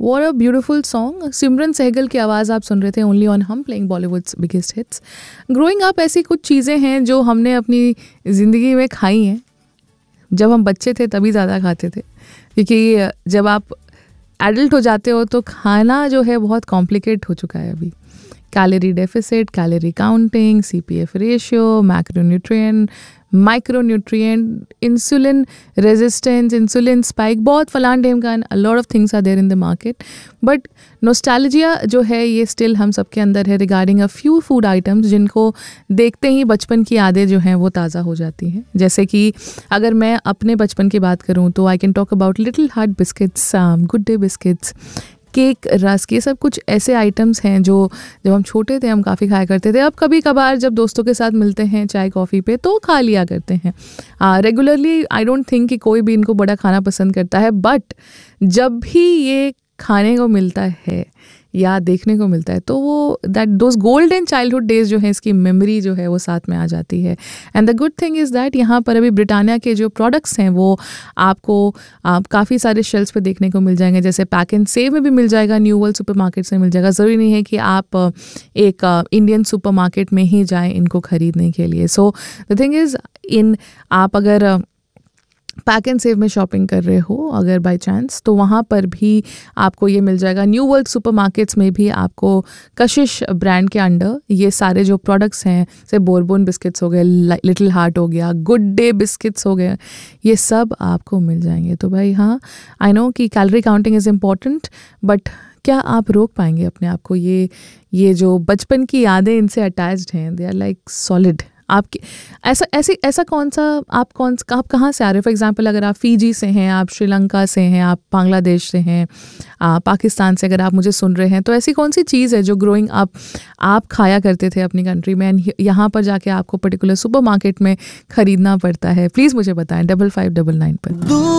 What a beautiful song. सिमरन सहगल की आवाज़ आप सुन रहे थे ओनली ऑन हम playing Bollywoods biggest hits. Growing up ऐसी कुछ चीज़ें हैं जो हमने अपनी ज़िंदगी में खाई हैं। जब हम बच्चे थे तभी ज़्यादा खाते थे, क्योंकि जब आप एडल्ट हो जाते हो तो खाना जो है बहुत कॉम्प्लिकेट हो चुका है अभी। Calorie deficit, calorie counting, CPF ratio, macronutrient, micronutrient, insulin resistance, insulin spike, बहुत फलान ढेमकान, a lot of things are there in the market. But nostalgia जो है ये स्टिल हम सबके अंदर है regarding a few food items जिनको देखते ही बचपन की यादें जो हैं वो ताज़ा हो जाती हैं। जैसे कि अगर मैं अपने बचपन की बात करूँ तो I can talk about little heart biscuits, good day biscuits, cake, rusk, ये सब कुछ ऐसे आइटम्स हैं जो जब हम छोटे थे हम काफ़ी खाया करते थे। अब कभी कभार जब दोस्तों के साथ मिलते हैं चाय कॉफ़ी पे तो खा लिया करते हैं। रेगुलरली आई डोंट थिंक कि कोई भी इनको बड़ा खाना पसंद करता है, बट जब भी ये खाने को मिलता है या देखने को मिलता है तो वो that those golden childhood days जो है इसकी मेमोरी जो है वो साथ में आ जाती है। And the good thing is that यहाँ पर अभी ब्रिटानिया के जो प्रोडक्ट्स हैं वो आपको काफ़ी सारे शेल्फ्स पे देखने को मिल जाएंगे। जैसे पैक एंड सेव में भी मिल जाएगा, न्यू वर्ल्ड सुपरमार्केट से मिल जाएगा। ज़रूरी नहीं है कि आप एक इंडियन सुपरमार्केट में ही जाएँ इनको ख़रीदने के लिए। सो द थिंग इज़ आप अगर पैक एंड सेव में शॉपिंग कर रहे हो अगर बाय चांस, तो वहाँ पर भी आपको ये मिल जाएगा। न्यू वर्ल्ड सुपरमार्केट्स में भी आपको कशिश ब्रांड के अंडर ये सारे जो प्रोडक्ट्स हैं, जैसे बोरबोन बिस्किट्स हो गए, लिटिल हार्ट हो गया, गुड डे बिस्किट्स हो गए, ये सब आपको मिल जाएंगे। तो भाई हाँ, आई नो कि calorie counting is important, but क्या आप रोक पाएंगे अपने आप को? ये जो बचपन की यादें इनसे अटैच्ड हैं, दे आर लाइक सॉलिड। आपकी ऐसा कौन सा आप कहाँ से आ रहे हो? फॉर एग्जांपल अगर आप फीजी से हैं, आप श्रीलंका से हैं, आप बांग्लादेश से हैं, पाकिस्तान से अगर आप मुझे सुन रहे हैं, तो ऐसी कौन सी चीज़ है जो ग्रोइंग अप आप खाया करते थे अपनी कंट्री में एंड यहाँ पर जाके आपको पर्टिकुलर सुपरमार्केट में ख़रीदना पड़ता है? प्लीज़ मुझे बताएं 5599 पर।